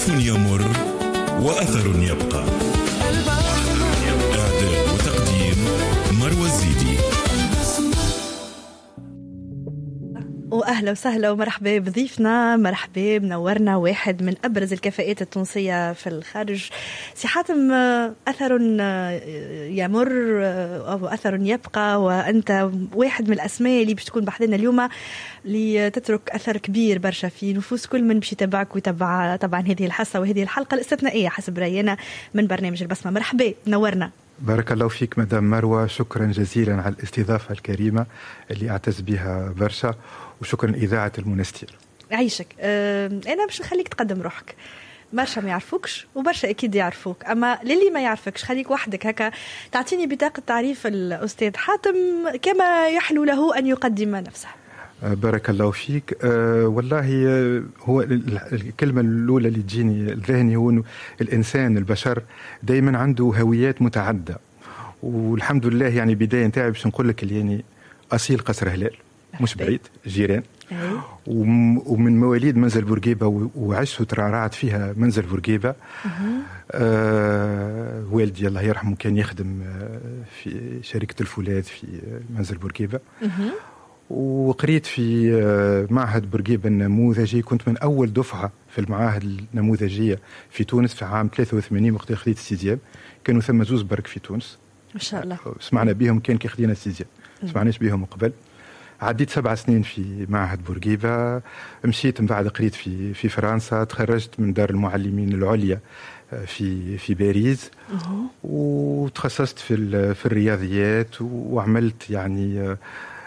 طرف يمر وأثر يبقى. إعداد وتقديم مروى الزيدي. وأهلا وسهلا ومرحبا بضيفنا، مرحبا منورنا واحد من أبرز الكفاءات التونسية في الخارج. سي حاتم، أثر يمر أو أثر يبقى، وأنت واحد من الأسماء اللي باش تكون بحثنا اليوم اللي تترك أثر كبير برشا في نفوس كل من باش يتابعك ويتابع طبعا هذه الحصة وهذه الحلقة الاستثنائية حسب رأينا من برنامج البصمة. مرحبا منورنا. بارك الله فيك مدام مروى، شكرا جزيلا على الاستضافة الكريمة اللي أعتز بها برشا، وشكرا إذاعة المنستير. عيشك. أنا باش نخليك تقدم روحك، برشا ما يعرفوكش وبرشا أكيد يعرفوك، أما للي ما يعرفكش خليك وحدك هكا تعطيني بطاقة تعريف الأستاذ حاتم كما يحلو له أن يقدم نفسه. بارك الله فيك. والله هو الكلمة الأولى اللي تجيني الذهني هو إنه الإنسان البشر دايما عنده هويات متعددة، والحمد لله يعني بداية نتاعي باش نقول لك اللي يعني أصيل قصر هلال مش بعيد جيران، ومن مواليد منزل بورقيبة وعشت وترعرعت فيها منزل بورقيبة. والدي الله يرحمه كان يخدم في شركة الفولاذ في منزل بورقيبة، وقريت في معهد بورقيبة النموذجي. كنت من أول دفعة في المعاهد النموذجية في تونس في عام 83 وقت خديت السيزيام. كانوا ثم زوز برك في تونس ما شاء الله، سمعنا بهم كان كي خدينا السيزيام، سمعناش بهم قبل. عديت 7 سنين في معهد بورقيبة، مشيت من بعد قريت في فرنسا، تخرجت من دار المعلمين العليا في باريس، وتخصصت في الرياضيات، وعملت يعني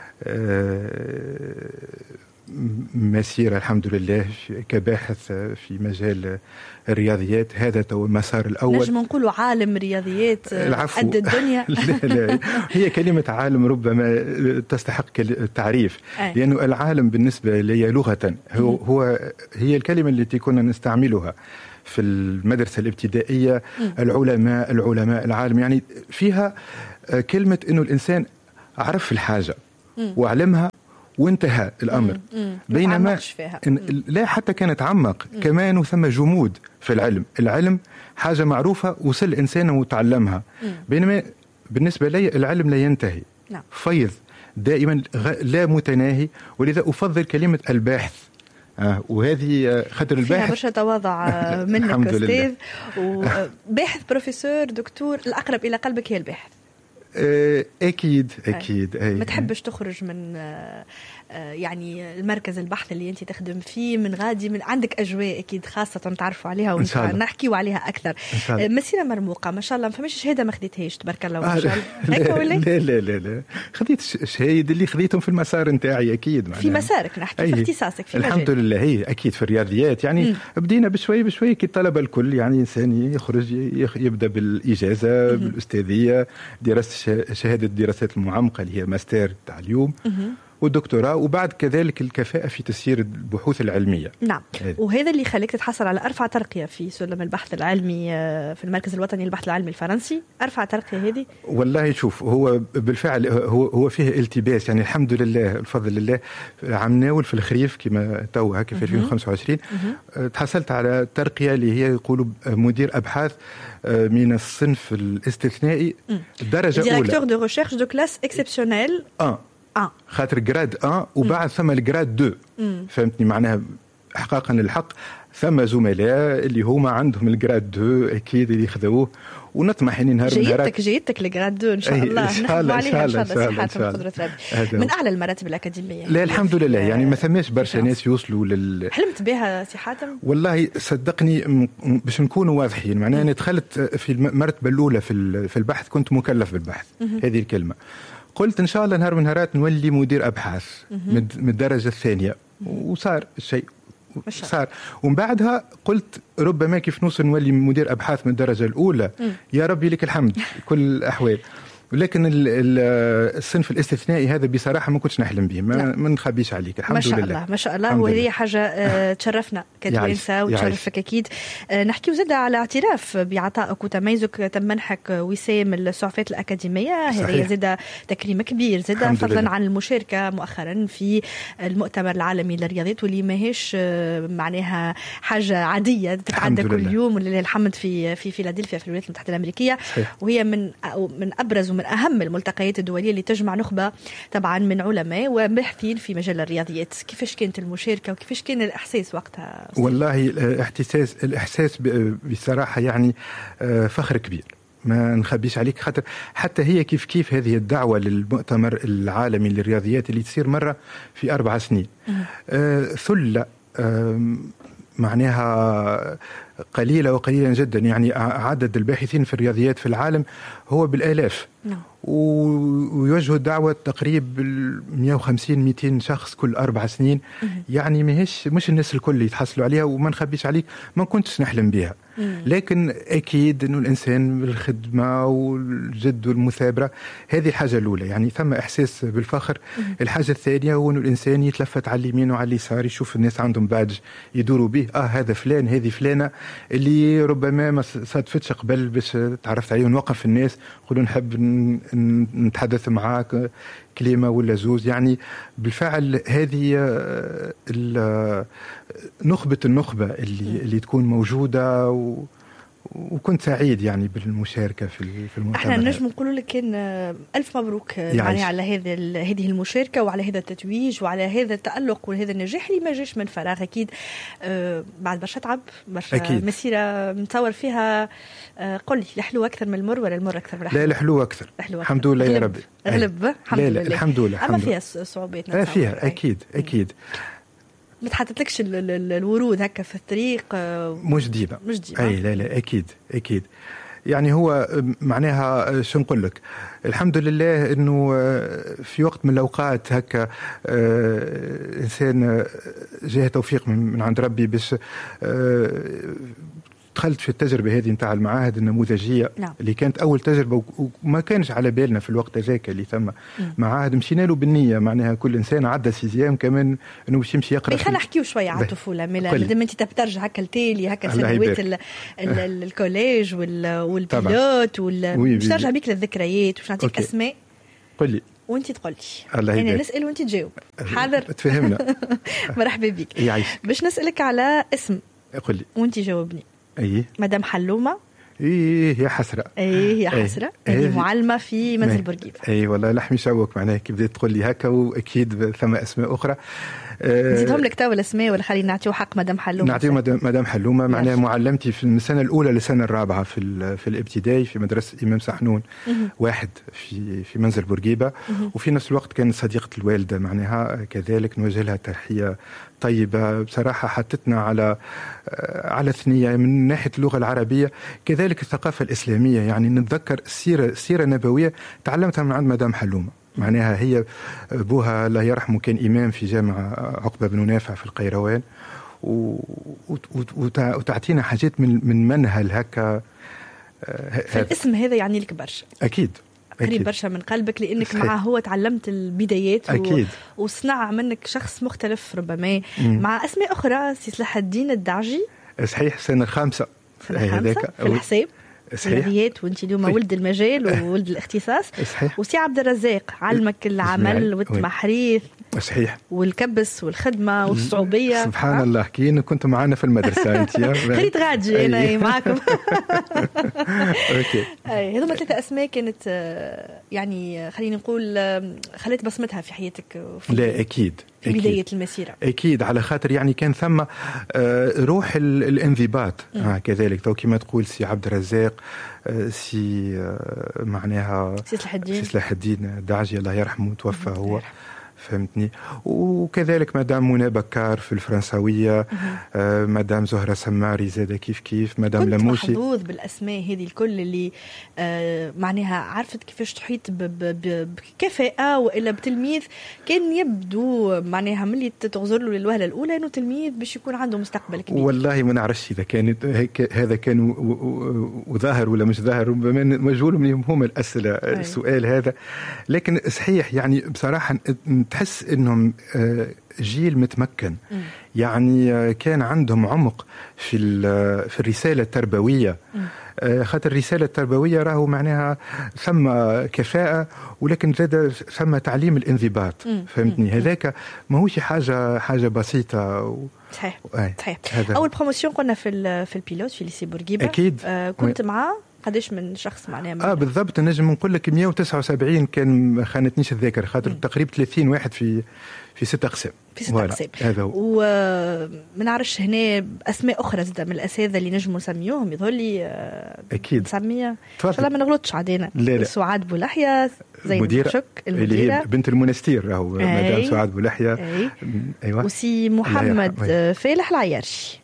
مسيرة الحمد لله كباحث في مجال الرياضيات. هذا هو المسار الأول. نجم نقولوا عالم رياضيات قد الدنيا. لا هي كلمة عالم ربما تستحق التعريف، لأنه العالم بالنسبة لي لغة هي الكلمة التي كنا نستعملها في المدرسة الابتدائية. العلماء العالم يعني فيها كلمة إنه الإنسان عرف الحاجة وعلمها وانتهى الأمر، بينما لا حتى كانت عمق كمان، ثم جمود في العلم حاجة معروفة وصل الإنسان وتعلمها، بينما بالنسبة لي العلم لا ينتهي، فيض دائما لا متناهي، ولذا أفضل كلمة الباحث. وهذه خاطر الباحث فيها برشا تواضع منك أستاذ وباحث بروفيسور دكتور، الأقرب إلى قلبك هي الباحث. أكيد. ما تحبش تخرج من يعني المركز البحث اللي أنت تخدم فيه من غادي، من عندك أجواء أكيد خاصة تعرفوا عليها ونحكيوا عليها أكثر. مسيرة مرموقة ما شاء الله، ما فماش شهادة ما خديتهاش تبارك الله ما شاء الله. لا خديت شهادة اللي خديتهم في المسار نتاعي أكيد في مسارك، نحكي في اختصاصك في الحمد لله. هي أكيد في الرياضيات يعني بدينا بشوي كي الطلبة الكل يعني إنسان يخرج يبدأ بالإجازة بالأستاذية، دراسة شهادة الدراسات المعمقة اللي هي ماستر تاع اليوم والدكتوراه، وبعد كذلك الكفاءة في تسيير البحوث العلمية. نعم. وهذا اللي خليك تتحصل على أرفع ترقية في سلم البحث العلمي في المركز الوطني للبحث العلمي الفرنسي. أرفع ترقية هذه والله شوف هو بالفعل هو فيه التباس يعني الحمد لله الفضل لله. عم ناول في الخريف كما تو هكا في 2025 تحصلت على ترقية اللي هي يقولوا مدير أبحاث من الصنف الاستثنائي الدرجة الأولى، ديريكتور دو ريشيرش دو كلاس اكسبسيونيل خاطر جراد 1 وبعد ثم الجراد 2. فهمتني معناها احقاقا للحق ثم زملاء اللي هما عندهم الجراد 2 اكيد اللي يخذوه، ونطمح اني نهار جيتك الجراد 2 ان شاء الله نحب عليها ان شاء الله صحه وقدره ربي من اعلى المراتب الاكاديميه. لا الحمد لله يعني ما ثماش برشا ناس يوصلوا حلمت بها سي حاتم؟ والله صدقني باش نكونوا واضحين معناها انا دخلت في المرتبه الاولى في البحث، كنت مكلف بالبحث هذه الكلمه. قلت إن شاء الله نهار من نهارات نولي مدير أبحاث من الدرجة الثانية، وصار الشيء صار. ومن بعدها قلت ربما كيف نوصل نولي مدير أبحاث من الدرجة الأولى، يا ربي لك الحمد كل الأحوال. ولكن الصنف الاستثنائي هذا بصراحه ما كنتش نحلم به، ما نخبيش عليك. الحمد لله. ما شاء الله ما شاء الله، وهي حاجه تشرفنا كتوانسه وتشرفك اكيد. نحكيو زاده على اعتراف بعطائك وتميزك، تم منحك وسام السعفات الاكاديميه، هذه زاده تكريم كبير زاده، فضلا عن المشاركه مؤخرا في المؤتمر العالمي للرياضيات، واللي ماهيش معناها حاجه عاديه تتعدى كل يوم، ولله الحمد في فيلادلفيا في الولايات المتحده الامريكيه. وهي من ابرز ومن اهم الملتقيات الدوليه اللي تجمع نخبه طبعا من علماء وباحثين في مجال الرياضيات. كيفاش كانت المشاركه وكيفاش كان الاحساس وقتها؟ والله الاحساس بصراحه يعني فخر كبير، ما نخبيش عليك، خاطر حتى هي كيف هذه الدعوه للمؤتمر العالمي للرياضيات اللي تصير مره في 4 سنين، ثله معناها قليلة جدا، يعني عدد الباحثين في الرياضيات في العالم هو بالآلاف، ويوجهوا الدعوة تقريب 150-200 شخص كل 4 سنين. يعني مش الناس الكل يتحصلوا عليها، وما نخبيش عليك ما كنتش نحلم بها، لكن أكيد أنه الإنسان بالخدمة والجد والمثابرة هذه الحاجة الأولى، يعني ثم إحساس بالفخر. الحاجة الثانية هو أنه الإنسان يتلفت على اليمين وعلى اليسار، يشوف الناس عندهم بادج يدوروا به، هذا فلان هذه فلانة اللي ربما ما صادفتش قبل باش تعرفت عليه، ونوقف الناس نقولوا نحب نتحدث معاك كلمة ولا زوز. يعني بالفعل هذه النخبة اللي تكون موجودة، وكنت سعيد يعني بالمشاركة في المؤتمر. احنا نجم نقول لك كان ألف مبروك يعني على هذه المشاركة وعلى هذا التتويج وعلى هذا التألق وهذا النجاح اللي ما جاش من فراغ أكيد. بعد برشا تعب، برشا مسيرة نتصور فيها. قل لي، الحلو أكثر من المر ولا المر أكثر من الحلو؟ لا، الحلو أكثر. الحمد لله يا ربي. غلب الحمد لله. الحمد لله. أما فيها صعوبات؟ فيها أكيد. ما تحطتلكش الورود هكا في الطريق؟ مش ديما. أي لا أكيد. يعني هو معناها شو نقول لك، الحمد لله انه في وقت من الاوقات هكا انسان جاه توفيق من عند ربي باش دخلت في التجربة هذه نتاع المعاهد النموذجية. اللي كانت أول تجربة وما كانش على بالنا في الوقت ذاك اللي ثم معاهد مشينا له بالنية، معناها كل إنسان عدى سيزيام كمان إنه باش يمشي يقرأ. خلينا نحكيو شوية على الطفولة، مادام أنت ترجع هكا التالي هكا سنوات الكوليج والبيلوت باش نرجع بيك للذكريات وش نعطيك أسماء. قل لي وانت تقول لي، انا نسال وانت تجاوب. حاضر، تفهمنا. مرحبا بك. باش نسالك على اسم، قل لي وانت جاوبني. مدام حلومة. يا حسرة. يا حسرة. هذه معلمة في منزل بورقيبة. والله لحمي شوك معناها كي بديت تقول لي هكا، واكيد ثم اسماء اخرى نزيدهم لك توا الاسماء، ولا خلينا نعطيو حق مدام حلومة؟ نعطيو مدام حلومة. معناها معلمتي في السنة الأولى للسنة الرابعة في الابتدائي في مدرسة إمام سحنون واحد في منزل بورقيبة، وفي نفس الوقت كانت صديقة الوالدة، معناها كذلك نوجه لها تحية طيبة. بصراحة حطتنا على ثنية من ناحية اللغة العربية، كذلك الثقافة الإسلامية. يعني نتذكر السيرة النبوية تعلمتها من عند مدام حلومة. معناها هي أبوها الله يرحمه كان إمام في جامعة عقبة بن نافع في القيروان، وتعطينا حاجات من منهل هكا. فالاسم هذا يعني لك برشا أكيد قريب برشا من قلبك، لأنك معه هو تعلمت البدايات وصنع منك شخص مختلف ربما. مع أسماء أخرى، سي صلاح الدين الدعجي. صحيح، سنة 5 في الحساب رياضيات، وانت اليوم ولد المجال وولد الاختصاص. وسي عبد الرزاق علمك العمل والتمحريث. صحيح. والكبس والخدمة والصعوبية. سبحان الله، كين كنت معنا في المدرسة انت. خليت غادي انا معاكم. اوكي. هذوما 3 اسماء كانت يعني خلينا نقول خلت بصمتها في حياتك. لا اكيد في بداية المسيرة. أكيد، على خاطر يعني كان ثم روح الانضباط. كذلك تو كما تقول سي عبد الرزاق، سي معناها سي صلاح الدين الدعجي الله يرحمه، توفى هو فهمتني. وكذلك مدام منى بكار في الفرنسويه، مدام زهره سماري زاده كيف مدام لموشي. كنت محظوظ بالاسماء هذه الكل اللي معناها عرفت كيفاش تحيط بكفاءه والا بتلميذ كان يبدو معناها ملي تغزر له للوهله الاولى انه تلميذ باش يكون عنده مستقبل كبير. والله ما نعرفش اذا كانت هذا كان وظاهر ولا مش ظاهر، ربما مجهول منهم هم الاسئله السؤال هذا. لكن صحيح يعني بصراحه تحس انهم جيل متمكن، يعني كان عندهم عمق في الرساله التربويه. خاطر الرساله التربويه راهو معناها ثم كفاءه، ولكن زاد ثم تعليم الانضباط. فهمتني. هذاك ماهوش حاجه بسيطه. صحيح. صحيح. اول بروموسيون قلنا في البيلوت في ليسي بورقيبه. اكيد. كنت معاه قداش من شخص معناها؟ بالضبط نجم نقول لك 179 كان ما خانتنيش الذاكره، خاطر تقريبا 30 واحد في 6 أقسام. في 6 أقسام. هذا هو. وما نعرفش هنا اسماء اخرى زاد من الاساتذه اللي نجموا نسميوهم، يظهر لي اكيد نسميها ان شاء الله ما نغلطش علينا. سعاد بولحية زين شك اللي هي بنت المنستير، راهو مدام سعاد بولحية. ايوه. وسي محمد فالح العيارشي.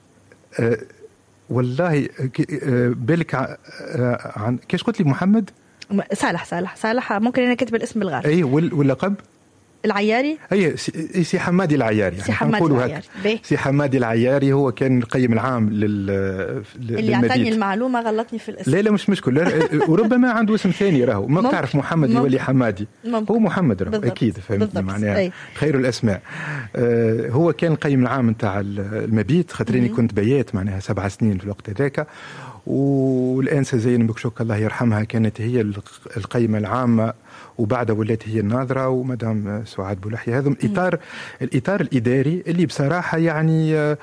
والله بالك عن كيش قلت لي محمد صالح ممكن انا كاتب الاسم بالغلط. اي واللقب العياري. اي سي حمادي العياري. سي حمادي العياري. سي حمادي العياري هو كان القيم العام اللي اعطاني المعلومه غلطني في الاسم. لا مش مشكل. وربما عنده اسم ثاني راهو ما تعرف محمد يولي حمادي. هو محمد راهو اكيد. فهمتني معناها خير الاسماء. هو كان القيم العام نتاع المبيت، خاطريني كنت بيات معناها 7 سنين في الوقت هذاك. والانسه زين بكشوك الله يرحمها كانت هي القيمه العامه، وبعد ولات هي الناظرة ومدام سعاد بولحية. هذا الإطار الإداري اللي بصراحة يعني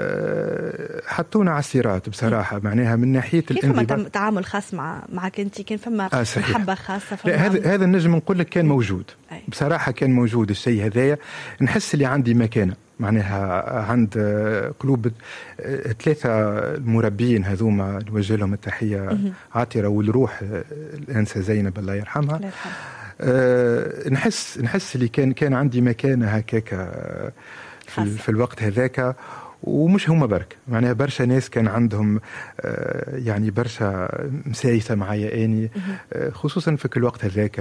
حطونا على الصراط بصراحة، معناها من ناحية الانضباط. كيف تعامل خاص معك أنت؟ كان فما محبة خاصة؟ هذا النجم نقول لك كان موجود. بصراحة كان موجود الشيء هذايا. نحس اللي عندي مكانة معناها عند قلوب 3 المربيين هذوما، نوجه لهم التحية عاطرة، والروح الأنسة زينب الله يرحمها. نحس اللي كان عندي مكانة هكاك في الوقت هذاك. ومش هما برك معناها برشا ناس كان عندهم يعني برشا مسايسة معايا اني، خصوصا في الوقت هذاك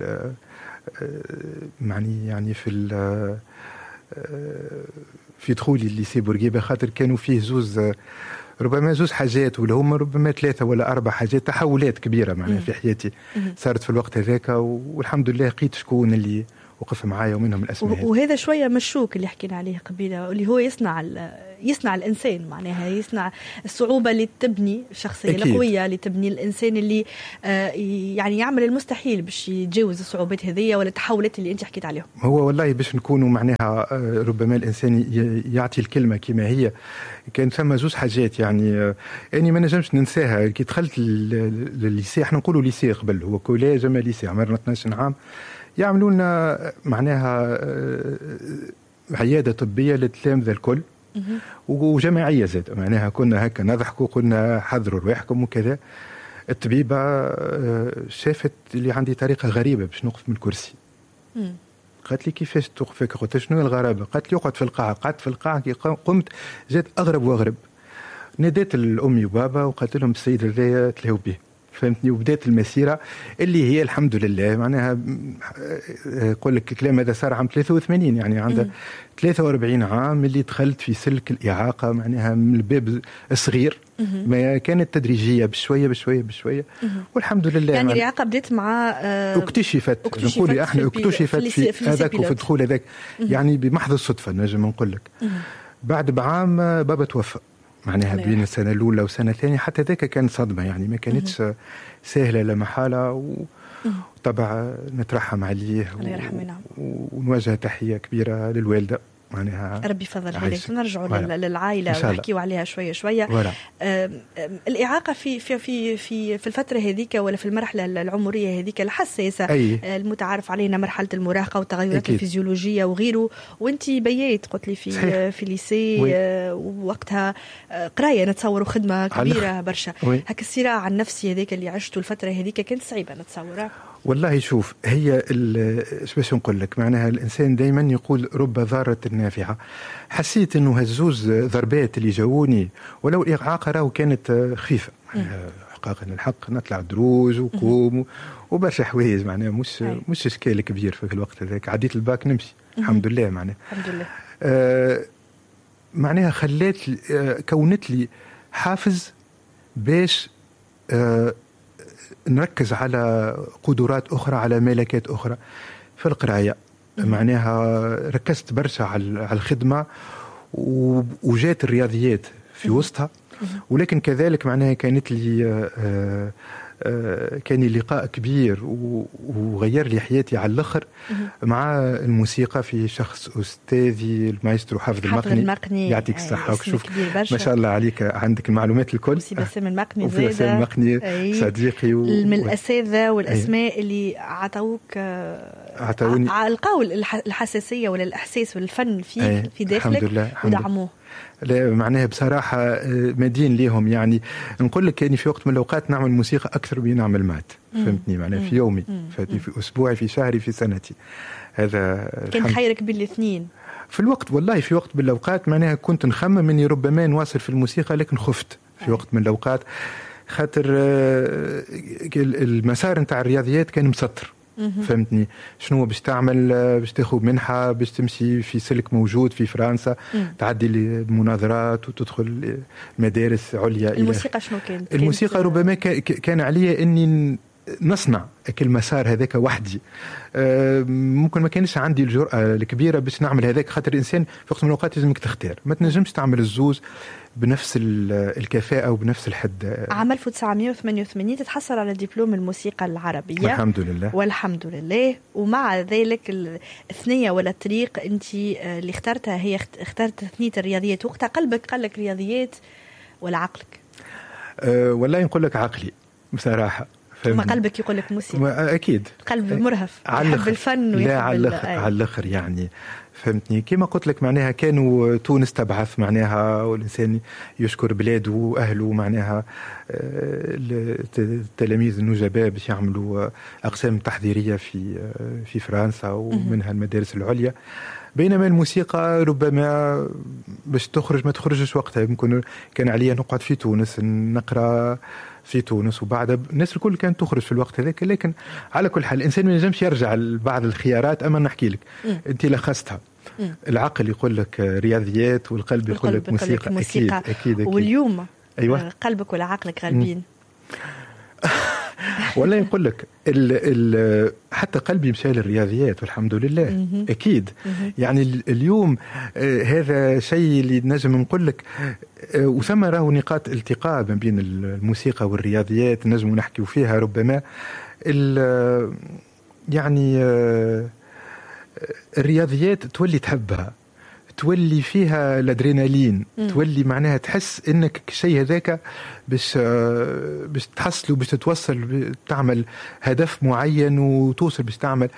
يعني في دخولي الليسي بورقيبة، خاطر كانوا فيه ربما 2 حاجات، ولا هم ربما 3 ولا 4 حاجات، تحولات كبيرة معناها في حياتي صارت في الوقت هذاك. والحمد لله لقيت شكون اللي وقف معايا ومنهم الأسماء. وهذا شوية مشوك اللي حكينا عليه قبيلة، اللي هو يصنع الإنسان معناها، يصنع الصعوبة اللي تبني الشخصية القوية، اللي تبني الإنسان اللي يعني يعمل المستحيل باش يتجاوز الصعوبات هذه ولا التحولات اللي أنت حكيت عليهم. هو والله باش نكونوا معناها ربما الإنسان يعطي الكلمة كما هي. كان ثم 2 حاجات يعني ما نجمش ننساها. كي دخلت للليسي، احنا نقولوا ليسي قبل، هو كولاج اما ليسي، عمرنا 12 عام، يعملوا لنا معناها عياده طبيه للتلامذه الكل وجماعيه زاد معناها. كنا هكا نضحكوا، قلنا حذروا رواحكم وكذا. الطبيبه شافت اللي عندي طريقه غريبه باش نوقف من الكرسي. قالت لي كيفاش توقفك؟ قلت شنو الغرابه؟ قالت لي اقعد في القاعه. قعدت في القاعه، كي قمت جات اغرب واغرب. ناديت الامي وبابا وقالت لهم السيد هذايا تلاهوا به. فهمتني. وبدات المسيره اللي هي الحمد لله معناها نقول لك الكلام هذا صار عام 83، يعني عندها 43 عام اللي دخلت في سلك الاعاقه معناها من الباب الصغير. ما كانت تدريجيه بشويه والحمد لله. يعني الاعاقه بدات مع اكتشفت نقول احنا اكتشفت في هذاك وفي الدخول هذاك يعني بمحض الصدفه نجم نقول لك. بعد بعام بابا توفى معناها بين السنة الأولى والسنة الثانية. حتى ذاك كان صدمة يعني ما كانتش سهلة لا محالة. وطبعا نترحم عليه ونوجه تحية كبيرة للوالدة معناها ربي يفضل عليك. نرجعوا للعائلة ونحكيوا عليها شوية. الإعاقة في الفترة هذيك ولا في المرحلة العمرية هذيك الحساسة المتعارف علينا مرحلة المراهقة والتغيرات الفيزيولوجية وغيره. وانت بيات قلت لي في ليسي وقتها قراية نتصور وخدمة كبيرة برشا. هكا الصراع النفسي هذيك اللي عشته الفترة هذيك كانت صعيبة نتصورها. والله شوف، هي باش نقول لك معناها الانسان دائما يقول رب ضاره نافعه. حسيت انه هالزوز ضربات اللي جاوني ولو الاعاقه راهو كانت خفيفه، حقيقه الحق نطلع دروج وقوم وبرشا حوايج معناها مش اشكال كبير في الوقت هذاك. عديت الباك نمشي الحمد لله معناها الحمد لله. معناها خلات كونت لي حافز باش نركز على قدرات أخرى، على ملكات أخرى في القراية. معناها ركزت برشا على الخدمة وجات الرياضيات في وسطها، ولكن كذلك معناها كانت لي كان لقاء كبير وغير لي حياتي على الآخر مع الموسيقى في شخص أستاذي المايسترو حافظ المقني. يعطيك الصحة. شوف ما شاء الله عليك، عندك المعلومات الكل. سي باسم المقني وفي باسم المقني صديقي من الأساتذة والأسماء اللي عطوني على القول الحساسية ولا الإحساس والفن في داخلك ودعموه. لا معناها بصراحة مدين ليهم. يعني نقول لك كاني في وقت من الأوقات نعمل موسيقى أكثر من نعمل مات. فهمتني معناها في يومي، في أسبوعي، في شهري، في سنتي. هذا كان خيرك بالاثنين في الوقت. والله في وقت من الأوقات معناها كنت نخمم إني ربما نواصل في الموسيقى، لكن خفت في وقت من الأوقات خاطر المسار نتاع الرياضيات كان مسطر. فهمتني شنو باش تعمل؟ باش تاخذ منحة، باش تمشي في سلك موجود في فرنسا، تعدي المناظرات وتدخل مدارس عليا. الموسيقى شنو كانت؟ الموسيقى ربما كان عليا اني نصنع كل مسار هذاك وحدي. ممكن ما كانش عندي الجرأة الكبيرة باش نعمل هذاك، خاطر الإنسان في وقت من الأوقات لازمك تختار، ما تنجمش تعمل الزوز بنفس الكفاءة وبنفس الحد. عام 1988 تتحصل على دبلوم الموسيقى العربية والحمد لله. والحمد لله. ومع ذلك الثنية ولا الطريق أنت اللي اخترتها هي اخترت ثنية الرياضيات. وقتها قلبك قال لك رياضيات ولا عقلك؟ والله نقول لك عقلي بصراحة. ما قلبك يقول لك موسيقى؟ أكيد قلب مرهف يحب الفن ويحب على الآخر يعني. فهمتني كما قلت لك معناها كانوا تونس تبعث معناها، والإنسان يشكر بلاده وأهله معناها التلاميذ النجباء باش يعملوا أقسام تحضيرية في فرنسا ومنها المدارس العليا. بينما الموسيقى ربما باش تخرج ما تخرجش وقتها. يمكن كان عليا نقعد في تونس نقرأ في تونس، وبعد الناس الكل كانت تخرج في الوقت هذاك. لكن على كل حال الإنسان ما ينجمش يرجع لبعض الخيارات. أما نحكي لك أنت لخصتها. العقل يقول لك رياضيات والقلب يقول لك موسيقى. أكيد. واليوم أيوة. قلبك ولا عقلك غالبين؟ ولا يقول لك حتى قلبي مشى للرياضيات والحمد لله. أكيد. يعني اليوم هذا شيء اللي نجم نقول لك. وثم راه نقاط التقاء ما بين الموسيقى والرياضيات نجم نحكي فيها. ربما يعني الرياضيات تولي تحبها، تولي فيها الادرينالين، تولي معناها تحس انك الشيء هذاك باش تحصل وباش تتوصل، تعمل هدف معين وتوصل باش تعمل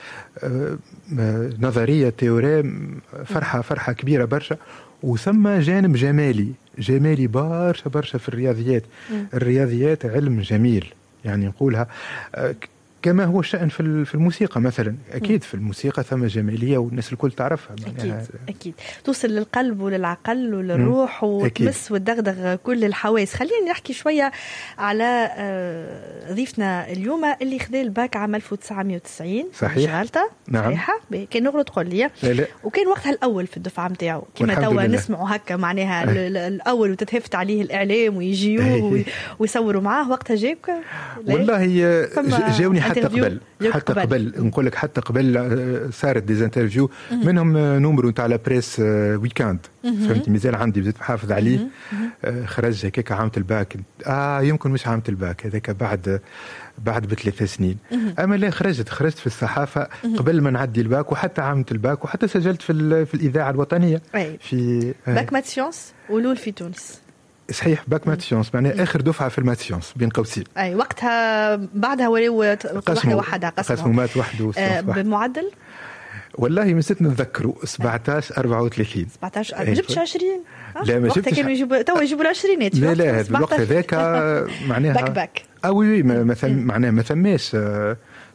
نظريه تيوريم. فرحه كبيره برشا. وثم جانب جمالي برشا في الرياضيات. الرياضيات علم جميل يعني نقولها كما هو الشأن في الموسيقى مثلا. أكيد في الموسيقى ثم جمالية والناس الكل تعرفها. أكيد توصل للقلب وللعقل وللروح وتمس وتدغدغ كل الحواس. خلينا نحكي شوية على ضيفنا اليوم اللي خذ الباك عام 1990. صحيح. نعم. صحيحة. كان نغلط تقول لي. لا. وكان وقتها الأول في الدفعة متاعه كما توا نسمعوا هكا معناها الأول وتتهفت عليه الإعلام ويجيوه ويصوروا معاه. وقتها جاك؟ والله جاوني حتى قبل نقول لك حتى قبل صارت دي انترفيو منهم نمرو نتاع لا بريس ويكاند. فهمتي مازال عندي بديت محافظ عليه. خرج هكاك عامة الباك. يمكن مش عامة الباك هذاك بعد ب3 سنين. اما لا خرجت في الصحافه قبل ما نعدي الباك، وحتى عامة الباك، وحتى سجلت في الاذاعه الوطنيه. في باك مات سيونس ولول في تونس. صحيح باك مات سيونس معناها اخر دفعه في المات سيونس بين قوسين. اي وقتها بعدها ولاو واحده وحده قسموا مات وحده بمعدل. والله ما زلت نتذكروا 17-34 17 ما جبتش 20. لا ما جبتش. كانوا يجيبوا العشرينات. لا الوقت هذاك معناها باك وي مثلا معناها ما ثماش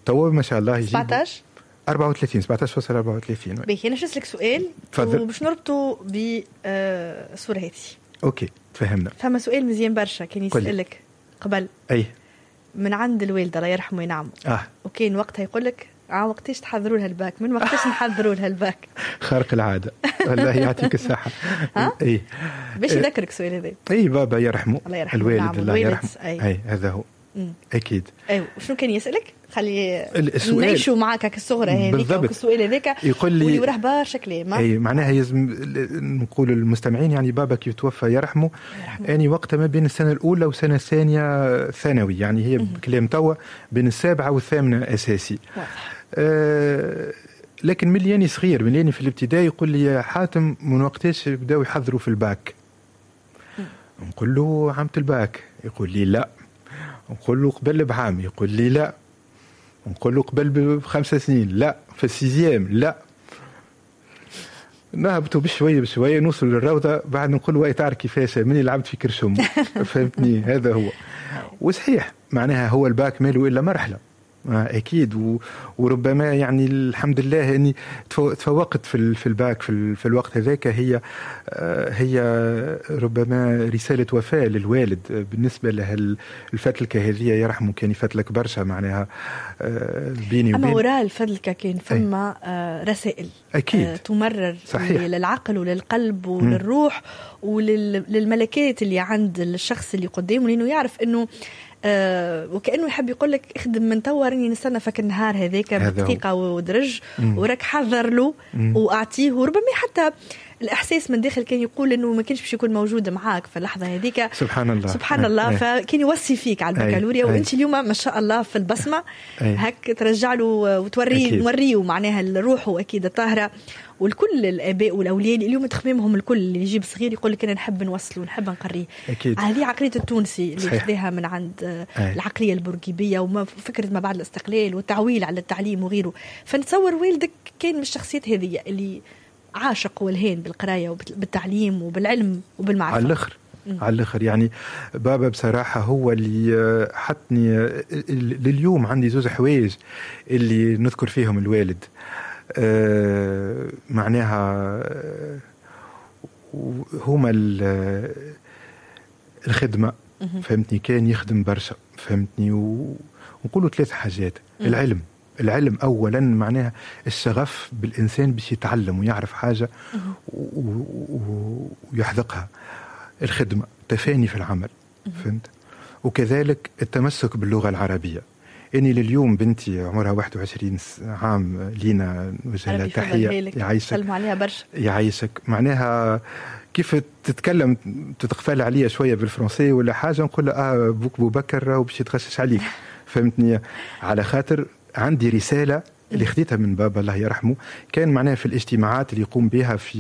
توا ما شاء الله يجيب 17 34 17.34. باهي انا نسالك سؤال وباش نربطه بالصوره هذه. اوكي تفهمنا. فما سؤال مزيان برشا كان يسالك قبل اي من عند الوالده الله يرحمه وينعمه. وكان وقتها يقول لك وقتاش تحضروا لها الباك؟ من وقتاش نحضروا لها الباك؟ خارق العاده والله يعطيك الصحه. اي باش يذكرك السؤال هذا. اي بابا يرحمه الوالد الله يرحمه. اي هذا هو. اكيد. ايوه شنو كان يسالك؟ خلي نعيشوا معاك الصغرى هذيك والسؤال هذاك يقول لي وراه برشا كلام. اي معناها لازم نقول للمستمعين يعني بابا كيف توفى يرحمه يعني وقتها ما بين السنه الاولى والسنه الثانيه ثانوي، يعني هي بكلام توا بين السابعه والثامنه اساسي. لكن من اللي صغير، من اللي في الابتدائي يقول لي يا حاتم من وقتاش بداوا يحضروا في الباك؟ نقول له عامة الباك، يقول لي لا. نقول له قبل بعام، يقول لي لا. نقول له قبل ب5 سنين، لا. في السيزيام، لا. نهبطوا بشويه نوصل للروضه، بعد نقول له تعرف كيفاش مني لعبت في كرشم. فهمتني؟ هذا هو. وصحيح معناها هو الباك ماله الا مرحله اكيد، وربما يعني الحمد لله اني تفوقت في الباك في الوقت هذاك. هي ربما رساله وفاه للوالد بالنسبه له. الفتلكه هذه يرحمه كان يفتلك برشا معناها بيني وبين. اما وراء الفتلكه كان فما رسائل اكيد تمرر صحيح. للعقل وللقلب وللروح وللملكات اللي عند الشخص اللي قدامه، لانه يعرف انه وكأنه يحب يقول لك اخدم من توا راني نستنى فك النهار هذاك بدقيقة ودرج وراك حذر له واعطيه. وربما حتى الإحساس من داخل كان يقول إنه ما كانش باش يكون موجود معاك في اللحظة هذيك. سبحان الله. فكان يوصي فيك على البكالوريا وانت اليوم ما شاء الله في البصمة هك ترجع له وتوريه معناها الروح أكيد الطاهرة. والكل الآباء والأولياء اليوم تخميمهم الكل اللي يجيب صغير يقول لك أنا نحب نوصله ونحب نقريه. هذه عقلية التونسي اللي خذاها من عند العقلية البورقيبية وفكرة ما بعد الاستقلال والتعويل على التعليم وغيره. فنتصور والدك كان من الشخصيات هذه اللي عاشق والهين بالقراية وبالتعليم وبالعلم وبالمعرفة. على الآخر يعني بابا بصراحة هو اللي حطني لليوم. عندي 2 حوايج اللي نذكر فيهم الوالد. معناها هما الخدمة، فهمتني؟ كان يخدم برشا، فهمتني؟ ونقولوا 3 حاجات. العلم أولا، معناها الشغف بالإنسان باش يتعلم ويعرف حاجة ويحذقها. الخدمة، تفاني في العمل، فهمت؟ وكذلك التمسك باللغة العربية. إني لليوم بنتي عمرها 21 عام، لينا نوجه لها تحية. يعيشك. سلم عليها برشا. يعيشك. معناها كيف تتكلم تتغفل عليا شوية بالفرنسي ولا حاجة، نقول لها بوك بكر وباش يتغشش عليك، فهمتني؟ على خاطر عندي رسالة اللي خديتها من بابا الله يرحمه، كان معناها في الاجتماعات اللي يقوم بها في